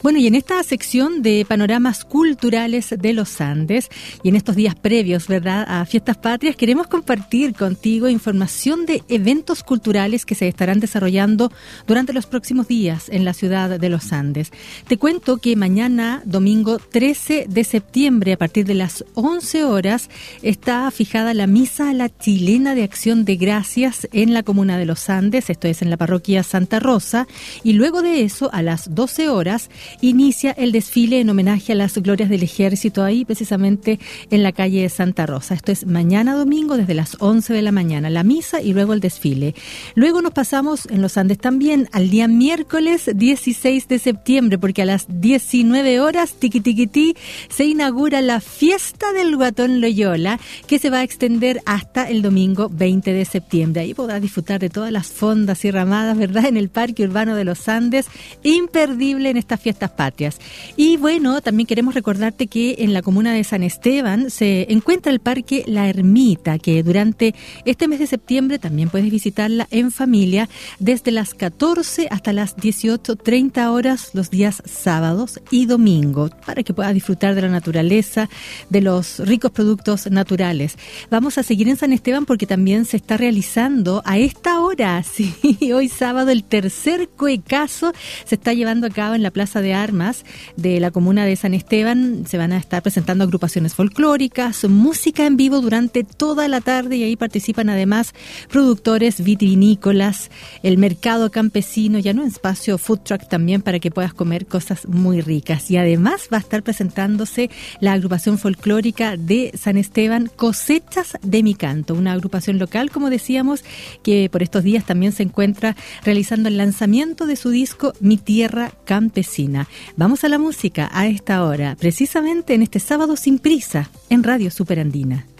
Bueno, y en esta sección de panoramas culturales de los Andes, y en estos días previos, ¿verdad?, a Fiestas Patrias, queremos compartir contigo información de eventos culturales que se estarán desarrollando durante los próximos días en la ciudad de los Andes. Te cuento que mañana, domingo 13 de septiembre, a partir de las 11 horas, está fijada la Misa a la Chilena de Acción de Gracias en la comuna de los Andes, esto es en la parroquia Santa Rosa, y luego de eso, a las 12 horas, inicia el desfile en homenaje a las glorias del ejército ahí precisamente en la calle Santa Rosa. Esto es mañana domingo desde las 11 de la mañana, la misa y luego el desfile. Luego nos pasamos en los Andes también al día miércoles 16 de septiembre, porque a las 19 horas, tiquitiquití, se inaugura la fiesta del Guatón Loyola, que se va a extender hasta el domingo 20 de septiembre. Ahí podrás disfrutar de todas las fondas y ramadas, ¿verdad?, en el Parque Urbano de los Andes, imperdible en esta fiesta patrias. Y bueno, también queremos recordarte que en la comuna de San Esteban se encuentra el Parque La Ermita, que durante este mes de septiembre también puedes visitarla en familia desde las 14 hasta las 18:30 horas los días sábados y domingos, para que puedas disfrutar de la naturaleza, de los ricos productos naturales. Vamos a seguir en San Esteban porque también se está realizando a esta hora, sí, hoy sábado, el tercer coecazo se está llevando a cabo en la Plaza de Armas de la comuna de San Esteban. Se van a estar presentando agrupaciones folclóricas, música en vivo durante toda la tarde, y ahí participan además productores vitivinícolas, el mercado campesino, ya no, en espacio food truck también, para que puedas comer cosas muy ricas. Y además va a estar presentándose la agrupación folclórica de San Esteban, Cosechas de mi Canto, una agrupación local, como decíamos, que por estos días también se encuentra realizando el lanzamiento de su disco Mi Tierra Campesina. Vamos a la música a esta hora, precisamente en este sábado sin prisa, en Radio Superandina.